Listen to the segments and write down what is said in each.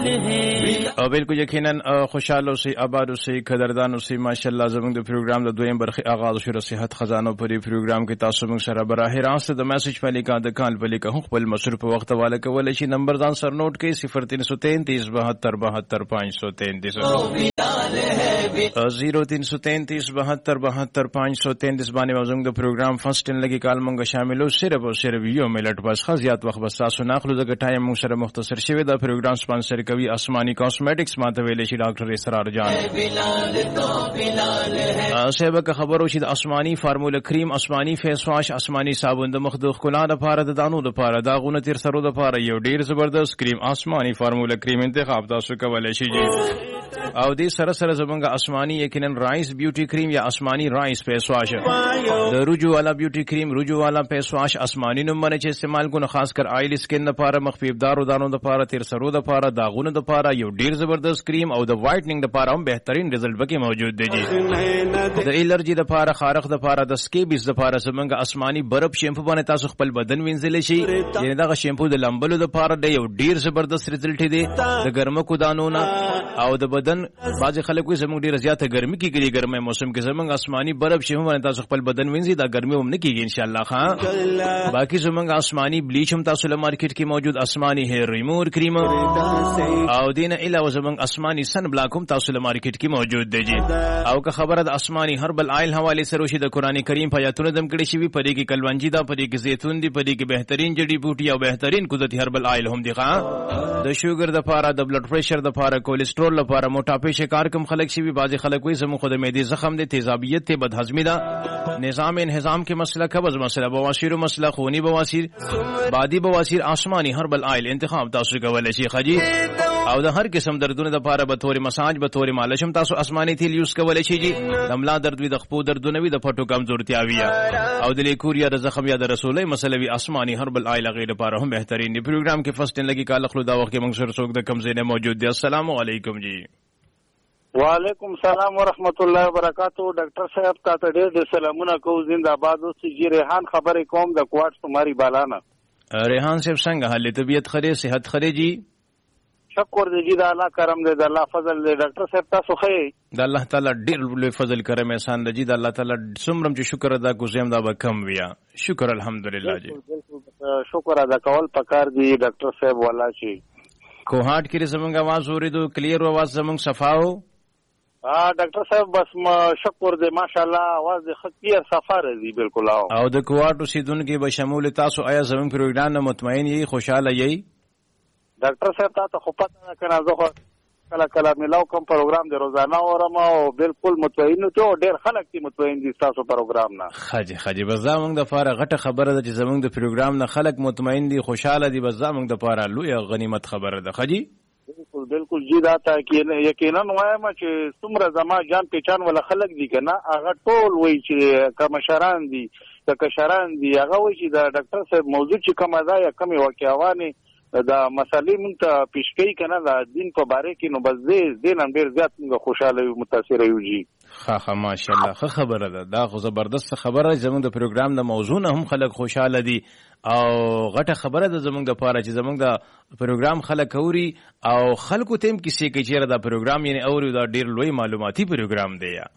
او بالکل یقینا خوشاله اوسئ آباد اوسئ قدردان اوسئ ماشاءالله زموږ د پروګرام د دویم برخه آغاز شو صحت خزانو پرې پروګرام کې تاسو موږ سره براه راست د میسج په لیکا د کال په لیکا خپل مصرف په وخت والا کول شي نمبر ځان سر نوٹ کړئ 0333 72 72 533 0333 72 72 533 باندې موږ د پروګرام فرست ان لګي کال موږ شاملو صرف او صرف یو منټ بس خزيات وخت بس تاسو ناخلو دغه ټایم موږ سره مختصر شوی دا پروګرام سپانسر کوي اسماني کاسمیټکس ماته ویلې شي ډاکټر اسرار جان صاحب کا خبرو شي د اسماني فارمولا کریم اسماني فیس واش اسماني صابون د مخ د ښکلا لپاره د دانو لپاره داغونه تیر سرو لپاره یو ډیر زبردست کریم اسماني فارمولا کریم انتخاب تاسو کولای شئ او دې سره سره زمونږ اسماني یقینا رائس بیوټي کریم یا اسماني رائس فیس واش د روجو والا بیوټي کریم روجو والا فیس واش اسماني نوم باندې استعمال کو خاص کر آیل سکن لپاره مخفیفدار دانو لپاره تیر سرو لپاره داغونه لپاره یو ډیر زبردست کریم او د وایټنینګ لپاره هم بهترین رزلټ پکې موجود دی د الرجی لپاره خارق لپاره د سکیبز لپاره زمونږ اسماني برف شیمپو باندې تاسو خپل بدن وینځل شي یعنی دا شیمپو د لمبلو لپاره دی یو ډیر زبردست رزلټ دی د ګرمکو دانونه او د بدن بعض خلک وي زموږ ډیره زیاته ګرمي کیږي ګرمه موسم کې زموږ اسماني برف شیمپو باندې تاسو خپل بدن وینځي دا ګرمي هم نه کیږي ان شاء الله ښا باقي زموږ اسماني بلیچ هم تاسو له مارکیټ کې موجود اسماني هیر ریموور کریم او دینه علاوه زموږ اسماني سن بلاک هم تاسو له مارکیټ کې موجود دی او که خبره د اسماني هربل آیل حواله سره شي د قران کریم په آیاتونو دم کړي شي په دې کې کلونجی دا په دې کې زیتون دی په دې کې بهترین جډی بوټي او بهترین قدرتي هربل آیل هم دی ښا د شوګر د لپاره د بلډ پريشر د لپاره کولیسټرول لپاره موټاپې شکار کم خلک شي بعضي خلک وي زمو خود معدې زخم دي تیزابیت ته بدهضمی دا نظام انهضام کې مسله قبض مسله بواسیر مسله خونی بواسیر بادي بواسیر آسماني هربل آیل انتخاب تاسو کولای شي خجی او د هر قسم دردونو د لپاره به تور مساج به تور مالش هم تاسو آسماني تیل یوز کولای شي جی د ملا درد وي د خپو دردونه وي د پټو کمزورتیا وي او د لیکور یا د زخم یا د رسولې مسله وي آسماني هربل آیل غیر لپاره هم بهترین دی پروګرام کې فرست ان لګي کال خلو دا وخت کې موږ سره څوک د کمزینه موجود دی السلام علیکم جی وعلیکم السلام ورحمت الله وبرکاتہ ډاکټر صاحب تاسو ډېر سلامونه کو زنده‌باد اوسئ جی ریحان خبرې کوم د کوټ تمہاری بالانا ریحان صاحب څنګه حال طبیعت خره صحت خره جی شکر دې جی د الله کرم دې د الله فضل دې ډاکټر صاحب تاسو خې د الله تعالی ډېر لوی فضل کرم احسان دې د الله تعالی څومره چې شکر ادا کوم دا به کم ویا شکر الحمدلله جی شکر ادا کول پکار دی ډاکټر صاحب والا شي کوهاټ کې زمونږ आवाज اوریدو کلیر आवाज زمونږ صفاو ډاکټر صاحب بس شکر دې ماشاءالله आवाज دې خطیر صفار دی بالکل او د کوهاټ اوسیدونکو به شمول تاسو آیا زمونږ پروګرام نه مطمئن یې خوشاله یې ډاکټر صاحب تاسو خو پته نه کنه زه کله کله ملاو کوم پروګرام دی روزانه اورم او بالکل مطمئن ته ډېر خلک دي مطمئن دي تاسو پروګرام نه خاجي بس زمونږ د فاره غټه خبره ده چې زمونږ د پروګرام نه خلک مطمئن دي خوشاله دي بس زمونږ د فاره لوی غنیمت خبره ده خاجي بالکل جی دا تا کې یقینا وایم چې څومره زما جان پہچان ولا خلک دي کنه هغه ټول وای چې کمشران دي کشران دي هغه وای چې دا ډاکټر صاحب موضوع چې کومه ده یا کومه واقعوانه دا مسالې مونږ ته پیش کوي کنه دا دین په باره کې نو بس دې نن ډیر زیات موږ خوشاله یو متاثر یو جی ها ماشاءالله خبره ده دا خو زبردست خبره زموږ د پروګرام د موضوع نه هم خلک خوشاله دي او غټه خبره ده زموږ د پاره چې زموږ د پروګرام خلک اوري او خلکو تیم کیسه کې چیرې دا پروګرام یعنی اوري دا ډیر لوی معلوماتي پروګرام دی یا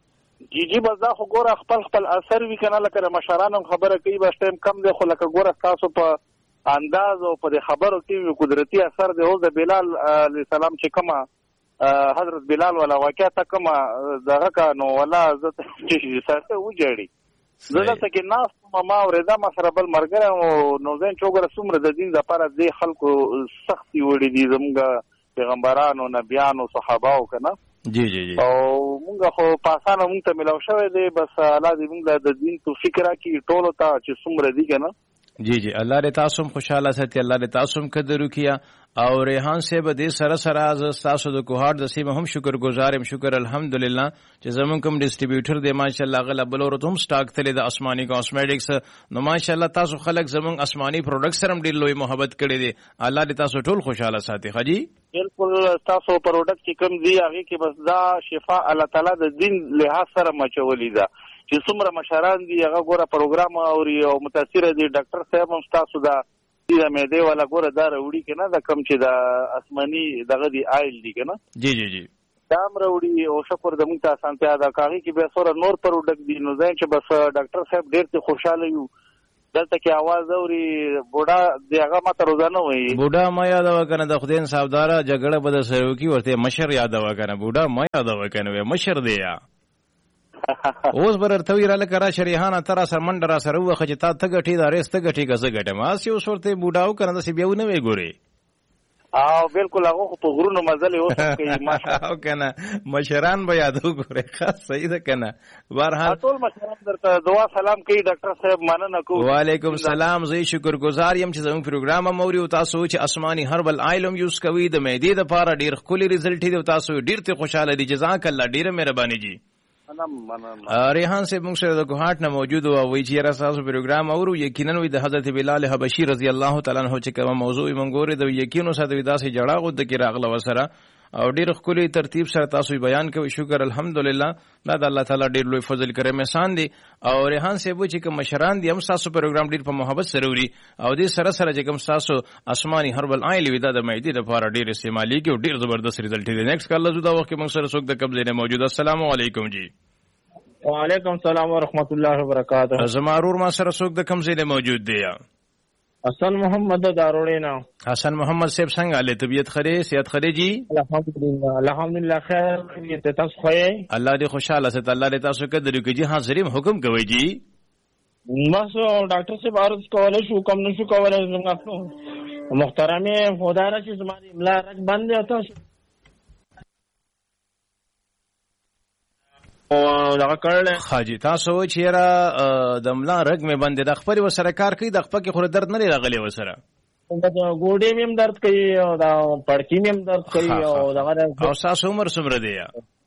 جی بس دا خو ګوره خپل اثر وی کنه لکه مشرانو خبره کوي بس ټیم کم دی خو لکه ګوره تاسو په انداز او په خبرو کې قدرتي اثر دی او د بلال علیه السلام چې کما حضرت بلال ولا واقعا تا کما دغه کا نو ولا عزت چې سره وجړي زړه ته کې ناس ما وردا ما سره بل مرګره او نو زين چوغره سمره د دین لپاره د خلکو سختي وړي دي زموږ پیغمبرانو نبیانو صحاباو کنه جی او موږ خو پاسانه موږ ته ملو شوې دي بس الله دې موږ د دین تو فکر کی ټولو ته چې سمره دي کنه جی الله دې تاسو خوشاله ساتي الله دې تاسو قدر وکیا او ریحان صاحب دې سره سره از تاسو د کوهاټ د سیمه هم شکر گزارم شکر الحمدلله چې زمون کوم ډیسټریبیوټر دی ماشاءالله غل بلورت هم سٹاک تل د اسماني کاسمیټکس نو ماشاءالله تاسو خلک زمون اسماني پروډکټس سره ډیر لوی محبت کړی دي الله دې تاسو ټول خوشاله ساتي خجی بالکل تاسو پروډکټ چې کوم دی هغه کې بس دا شفاء الله تعالی د دین له سره مچولې ده چې څومره مشران دي هغه ګوره پروګرام او متاثر دي ډاکټر صاحب هم تاسو دا دا معده والا ګوره دا راوړي کنه دا کم چې دا آسماني دغه دی آیل دی کنه جی جی جی دا راوړي او شکر د موږ ته اسانتیا دا کاږي چې به سره نور پروډکټ دی نو ځین چې بس ډاکټر صاحب ډیر ته خوشاله یو دلته کې आवाज اوري بوډا دیغه ماته روزانه وي بوډا ما یاد وکنه د خدای صاحبدارا جګړه بده سره کی ورته مشر یاد وکنه بوډا ما یاد وکنه مشر دی یا اوس برتوی را لکه شریحانه تر سر منډه را سره وخه چې تا تګټي دا ریس تګټي غزه ګټه ما سی اوس ورته بوډاو کنه سی بیاو نه وی ګوري او بالکل هغه په غرونو مزل اوس کوي ماشاءالله کنه مشران به یادو ګوره خاص صحیح ده کنه بهرحال ټول مشران درته دعا سلام کوي ډاکټر صاحب مننه کوم وعلیکم السلام زه شکرګزار یم چې زموږ پروګرام موري او تاسو چې آسماني هربل آیلم یوز کوي د معدې لپاره ډیر خولي رزلټ دی تاسو ډیر ته خوشاله دي جزاک الله ډیره مهرباني جی ریحان صاحب موږ سره د ګوهات نه موجود او وی چې را تاسو پروګرام اورو یقینا وي د حضرت بلال حبشي رضی الله تعالی عنہ چې کوم موضوع موږ ګوري د یقینو سره د داسې جړاغو د کې راغله وسره او ډیر خولي ترتیب سره تاسو بیان کوي شکر الحمدلله دا د الله تعالی ډیر لوی فضل کرم احسان دی او ریحان صاحب چې کوم مشران دي هم تاسو پروګرام ډیر په محبت سره وري او دې سره سره چې کوم تاسو آسماني هربل آیل وي دا د معدې لپاره ډیر استعمالي کې او ډیر زبردست رزلټ دی نیکسټ کال زو دا وخت موږ سره څوک د قبضه نه موجود السلام علیکم جی وعلیکم السلام ورحمۃ اللہ وبرکاتہ زمارور ما سره څوک د کوم ځای موجود دی حسن محمد داروڑینا حسن محمد صاحب څنګه له طبیعت خره صحت خره جی الحمدلله خیر خیریت تاسو خو الله دې خوشاله ست الله دې تاسو کې درو کې جی حاضریم حکم کوي جی بس ډاکټر صاحب عرض کولای شو کوم نشو کولای زموږ محترم خدای چې زماري املا رک بند دی تاسو او دا کړل حاجی تاسو چې را د ملا رګ مې باندې د خپل وسره کار کوي د خپل کې خور درد نه راغلی وسره دا ګوډې مې درد کوي او دا پړکی مې درد کوي او دا او تاسو عمر څومره دی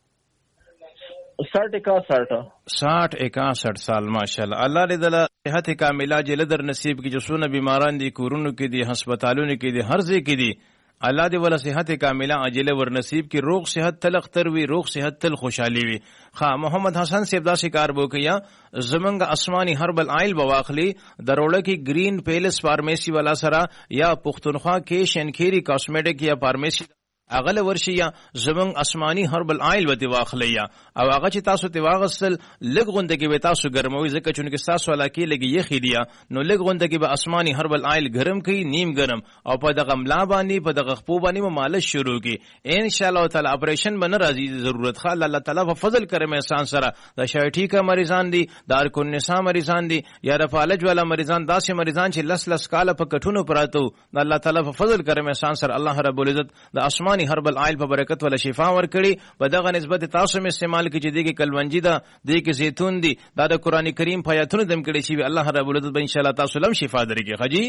60 سال ماشاءالله الله دې د صحت کامله جلدر نصیب کی جو سونه بیماران دي کورونو کې دي هسپتالونو کې دي هر ځای کې دي الله دې ولا صحت کامله عاجله ور نصیب کی روغ صحت تل اختر وی روغ صحت تل خوشحالي وی خا محمد حسن صاحب دا شکار بو کیا زمنګ اسماني هربل آیل بواخلی دروړه کی گرین پیلس فارمیسی والا سرا یا پختونخوا کې شنکيري کاسمیټک یا فارمیسی اغله ورشي یا زمنګ اسماني هربل آیل وتی واخلیا او هغه چې تاسو ته واغسل لګغونده کې به تاسو ګرموي ځکه چې تاسو علاقه لګي یخي دیا نو لګغونده کې به اسماني هربل آیل ګرم کوي نیم ګرم او په دغه ملا باندې په دغه خپو باندې مالش شروع کی ان شاء الله تعالی اپریشن بن راځي ضرورت خال الله تعالی په فضل کرم احسان سره د شایټی کا مریضان دي دار کو نساء مریضان دي یا د فالج والا مریضان داسې مریضان چې لس کاله په کټونو پراتو د الله تعالی په فضل کرم احسان سره الله رب العزت د اسماني هربل آیل په برکت ولا شفا ور کړي په دغه نسبت تاسو می استعمال کی چې دغه کلونجی دا دغه زیتون دي دا د قران کریم په آیاتونو دم کړي چې الله رب العزت به ان شاء الله تاسو لم شفا درکړي خجی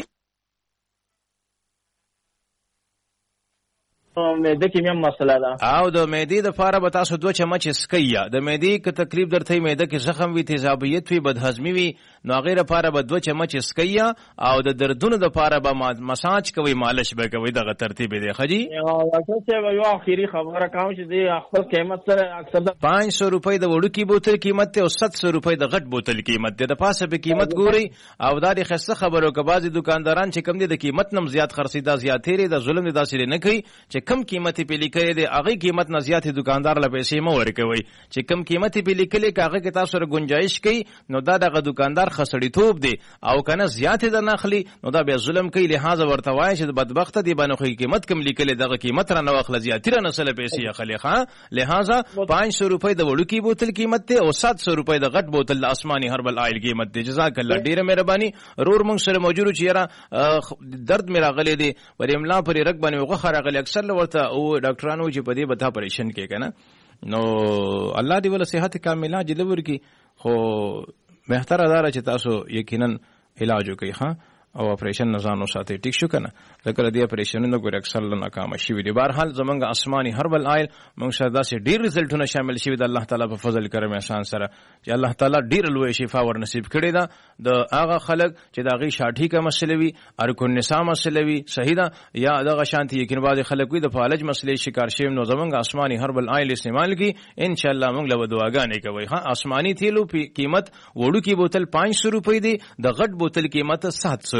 معده کې مې مسله ده او د معدې د فاره به تاسو 2 چمچ اسکیا د معدې کې تکلیف درته معده کې زخم وي تیزابیت وي بدهضمي وي نو غیره فاره به 2 چمچ اسکیا او د دردونو د فاره به مساج کوي مالش به کوي دغه ترتیب دی خجی ډاکټر صاحب یو اخیری خبره کوم چې د خپل قیمت سره اکثر 500 روپۍ د وړو کی بوتل قیمت ته او 700 روپۍ د غټ بوتل قیمت ته د پاسه به قیمت ګوري او دا د خسته خبرو کې بعضي دکانداران چې کم دي د قیمت نم زیات خرڅیدا زیاتېره د ظلم داسې نه کوي چې کم قیمت په لیکلې دی هغه قیمت نه زیات دکاندار له پیسې مو ورکوي چې کم قیمت په لیکلې کاغه کې تاسو سره گنجائش کوي نو دا دغه دکاندار خسړی توپ دی او کنه زیات د نخلي نو دا به ظلم کوي لہذا ورته وایي چې بدبخت دی باندې خو قیمت کم لیکلې دغه قیمت را نه واخله زیات را نسله پیسې خلی ښا لہذا 500 روپۍ د وړو کی بوتل قیمت ته او 700 روپۍ د غټ بوتل د اسماني هربل آیل قیمت دی جزاک الله ډیره مهرباني رور مونږ سره موجود چیرې درد میرا غلې دی پر املا پر رګ باندې وغه راغلي اکثر ورته او ډاکټرانو چې په دې بتا پریشن کې کنه نو الله دې ول صحت کامله جلور کی خو بهتر اداره چې تاسو یقینا علاج وکړئ ها او اپریشن نزانو ساتي ټیک شو کنه ذکر دې اپریشن نو ګور اکثر ناکام شي وي بهر حال زمونږ اسماني هربل آیل موږ شاده سي ډیر رزلټونه شامل شي د الله تعالی په فضل کرم احسان سره چې الله تعالی ډیر لوی شفا ور نصیب کړي دا د هغه خلک چې دا غي شاټي کا مسله وي ارکو نساء مسله وي صحیح دا یا دغه شانتي یقین بعد خلک وي د فالج مسلې شکار شي نو زمونږ اسماني هربل آیل استعمال کی ان شاء الله موږ له دعاګانې کوي ها اسماني تیلو قیمت وړو کی بوتل 500 روپۍ دی د غټ بوتل قیمت 700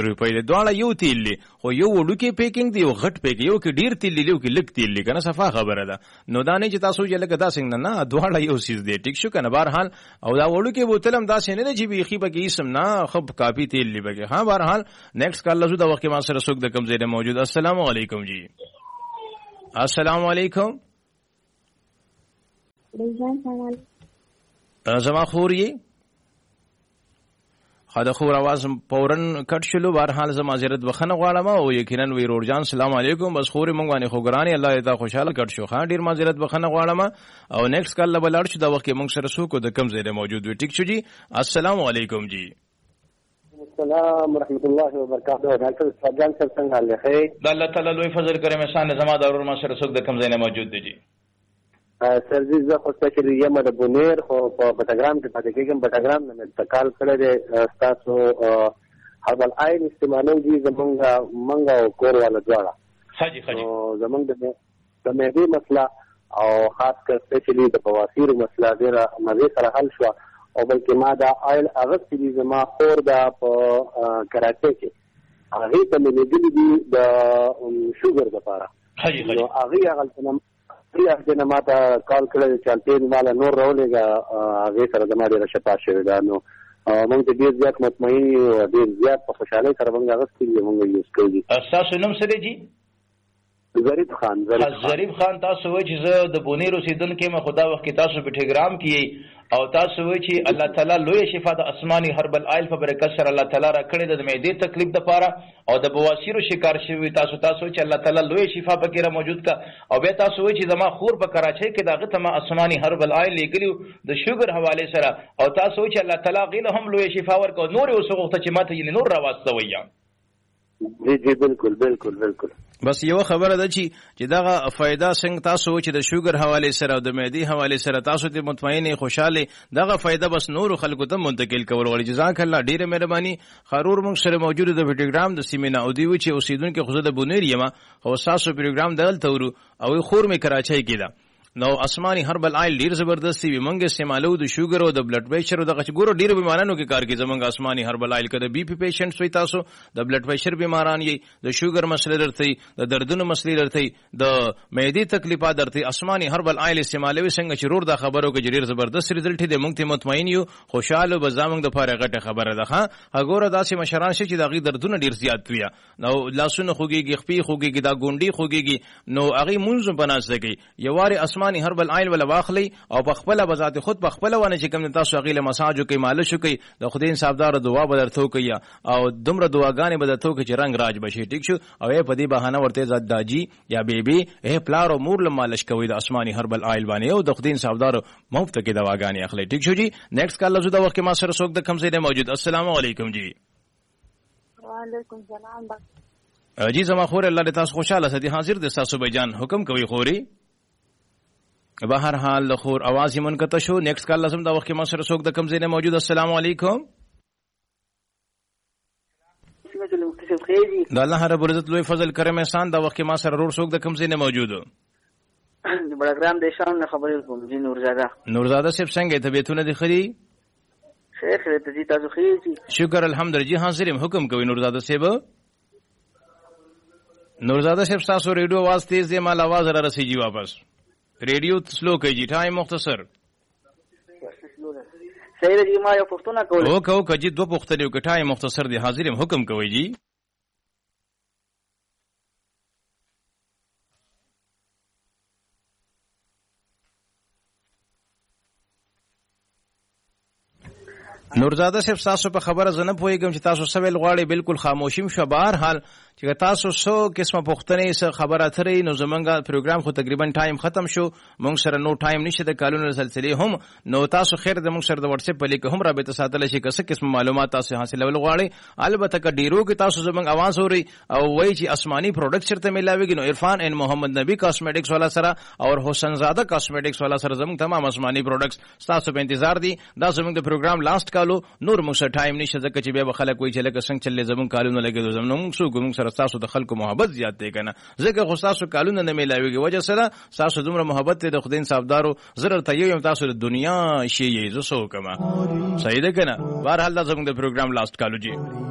روپۍ دی. دواړه یو تیل دی خو یو وړوکی پیکینګ دی یو غټ پیکینګ. یو کې ډیر تیل دی یو کې لږ تیل دی کنه صفا خبره ده. نو دا نه چې تاسو یې لکه دا څنګه نه دواړه یو سیز دی ټیک شو کنه. بهرحال او دا وړوکی بوتل هم داسې نه دی چې بیخي پکې اسم نه خب کافي تیل دی پکې. ها بهرحال نیکسټ کال لزو دا وخت ما سره څوک د کوم ځای نه موجود. السلام علیکم جی. السلام علیکم. زما خور یې خدا خور आवाज فورن کټ شلو. بهرحال زما معذرت بخنه غواړم او یقینا وی روړ جان سلام علیکم. بس خور مونږ باندې خوګرانی الله دې تا خوشاله کټ شو. خان ډیر معذرت بخنه غواړم او نیکسټ کال لبلړ شو دا وخت مونږ سره څوک د کم ځای موجود وي ټیک شو جی. السلام علیکم جی. السلام ورحمۃ اللہ وبرکاتہ. ډاکټر صاحب جان سره څنګه حال دی؟ د الله تعالی لوی فضل کرے مې شان زما د ورور ما سره څوک د کم ځای موجود دی جی. سر دې زه خو سپیشلی یم د بونیر خو په بټګرام کې پاتې کېږم. بټګرام نه مې تکال کړی دی تاسو هربل آیل استعمالو دي زمونږ او کور والا دواړه. حاجی زمونږ د معدې مسله او خاص کر سپیشلی د بواسیر مسله ډېره مزې سره حل شوه او بلکې ما دا آیل اغوستی دي زما خور دا په کراچۍ کې هغې ته مې لیدلي دي د شوګر دپاره. نو هغې هغلته نه ما ته کال کړی چې الپین ماله نور راولېږه هغې سره زما ډېره شفا شوې ده. نو موږ ته ډېر زیات مطمئن یو ډېر زیات په خوشحالۍ سره موږ اغوستي دي موږ یوز کوو دي. ستاسو نوم څه دی جي؟ ظریف خان. ظریف خان تاسو وایئ چې زه د بونیر اوسېدونکی یم خو دا وخت کې تاسو په ټیګرام کې یئ او تاسو وایئ چې الله تعالی لویه شفا د اسماني هربل آیل په برکت سره الله تعالی را کړې ده د معدې تکلیف دپاره او د بواسیرو شکار شوي. تاسو وایئ چې الله تعالی لویه شفا پکې را موجود کا او بیا تاسو وایئ چې زما خور په کراچۍ کې د هغه ته ما اسماني هربل آیل لیږلي د شوګر حوالې سره او تاسو وایئ چې الله تعالی هغې له هم لویه شفا ورکړه. نور یې اوس وغوښته چې ما ته یې نور راواستوئ. جی جی بالکل بالکل بالکل. بس یو خبره ده چې دغه فائدہ څنګه تاسو چې د شوګر حواله سره او د معدې حواله سره تاسو ته مطمئن خوشاله دغه فائدہ بس نور خلکو ته منتقل کول غواړي. جزاک الله ډیره مهرباني. خرور موږ سره موجود د ټیګرام د سیمه او دی چې اوسیدونکو خو د بونیر یم او تاسو پروګرام دلته ورو او خور می کراچۍ کې ده. نو اسماني هربل آیل ډیر زبردست وي. موږ استعمالو د شوګر او د بلډ پریشر او د ګورو ډیر بیمارانو کې کار کوي. زمونږ اسماني هربل آیل کده بي پي پیشنټس وي تاسو د بلډ پریشر بیماران یي د شوګر مسله درته د دردونو مسلې درته د معدې تکلیفات درته اسماني هربل آیل استعمالوي څنګه چې رور د خبرو کې ډیر زبردست ریزلټ دی. موږ ته مطمئن یو خوشاله به زمونږ د پاره غټه خبره ده. ها هغه داسې مشران شي چې دغه دردونه ډیر زیات وي نو لاسونه خوږيږي خپې خوږيږي دا ګونډي خوږيږي نو هغه مونږ بناسته کوي. یواري اسماني هربل آیل واخلي او په خپل بذات خود په خپل ونه چې کوم تاسو غیله مساج کوي مالش کوي د خدای انصافدار دعا به درته کوي او دمر دعاګانې به درته کوي چې رنگ راج بشي ټیک شو. او په دې بهانه ورته زاد داجی یا بیبي پلار او مور له مالش کوي د اسماني هربل آیل باندې او د خدای انصافدار مفت کې دواګانې اخلي ټیک شو جی. نیکسټ کال لزو د وخت ما سره څوک د کم ځای موجود. السلام علیکم جی. وعلیکم السلام جی زما خور الله دې تاسو خوشاله سدي حاضر دې تاسو بیجان حکم کوي خوري. بهر حال خور आवाज یې منقطع شو. نیکسټ کال لازم دا وخت ما سره څوک د کم ځای موجود. السلام علیکم. د الله رب العزت لوی فضل کرم احسان دا وخت ما سره رور څوک د کم ځای موجود. بڑاګرام د شام نه خبرې کوم جی. نورزاده صاحب څنګه طبيعتونه دي خري؟ خیر ته دي تاسو خیر دي شکر الحمدلله جی. حاضر حکم کوي نورزاده صاحب. نورزاده صاحب تاسو ریډیو आवाज تیز دی مال आवाज را رسیږي واپس. ریډیو سلو کوي ټایم مختصر صحیح دی. ما یو پښتنه کول او کجی دوه پښتنه یو ټایم مختصر دی. حاضر حکم کوي جی. نورزاده صاحب تاسو په خبره زنه پوهیږم چې تاسو سوال غواړي بالکل خاموشیم شو. بهر حال چې تاسو سو قسمه پښتنې سره خبره اترې نو زمونږه پروګرام خو تقریبا ټایم ختم شو. مونږ سره نو ټایم نشته د کالونو سلسله هم نو تاسو خیر د مونږ سره د واتس اپ په لیک هم رابطه ساتل شي که څه قسم معلومات تاسو حاصلول غواړي. البته ک ډیرو کې تاسو زمونږ आवाज اوري او وایي چې آسماني پروډکټ چرته ملاويږي نو عرفان ان محمد نبی کاسمیټکس والا سره او حسین زاده کاسمیټکس والا سره زمونږ تمام آسماني پروډکټس تاسو په انتظار دي. دا زمونږ د پروګرام لاست کالو نور موږ سره ټایم نشته ځکه چې بیا خلک وایي چې لکه څنګه چلې زمونږ کالونه لګي زمونږ سو ګوم سره تاسو د خلکو محبت زیات دی کنه ځکه خو تاسو کالونه نه ملاويږي وجه سره تاسو دومره محبت ته د خدای انصافدارو زره ته یو تاسو د دنیا شي یې زو سو کما صحیح ده کنه. بهر حال دا زموږ د پروګرام لاست کالو جی.